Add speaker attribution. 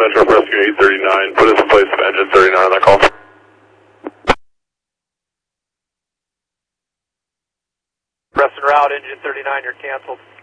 Speaker 1: Metro Rescue 839. Put us in place of engine 39 on that call.
Speaker 2: Press and route, engine 39, you're canceled.